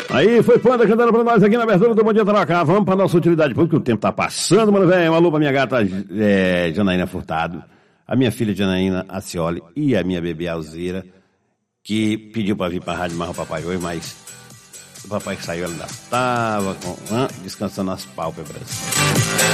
Aí foi Panda cantando pra nós aqui na abertura do Bom Dia Trocar. Vamos pra nossa utilidade pública, o tempo tá passando, mano, velho. Um alô pra minha gata Janaína Furtado, a minha filha Janaína Acioli e a minha bebê Alzira, que pediu pra vir pra rádio mais o papai hoje, mas o papai que saiu ainda estava descansando as pálpebras.